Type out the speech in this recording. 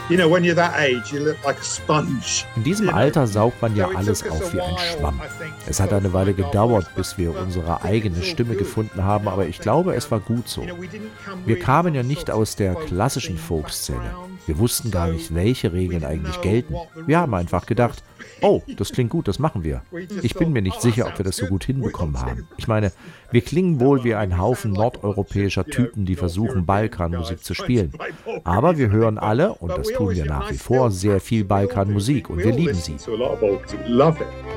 In diesem Alter saugt man ja alles auf wie ein Schwamm. Es hat eine Weile gedauert, bis wir unsere eigene Stimme gefunden haben, aber ich glaube, es war gut so. Wir kamen ja nicht aus der klassischen Folkszene. Wir wussten gar nicht, welche Regeln eigentlich gelten. Wir haben einfach gedacht, oh, das klingt gut, das machen wir. Ich bin mir nicht sicher, ob wir das so gut hinbekommen haben. Ich meine, wir klingen wohl wie ein Haufen nordeuropäischer Typen, die versuchen, Balkanmusik zu spielen. Aber wir hören alle, und das tun wir nach wie vor, sehr viel Balkanmusik und wir lieben sie.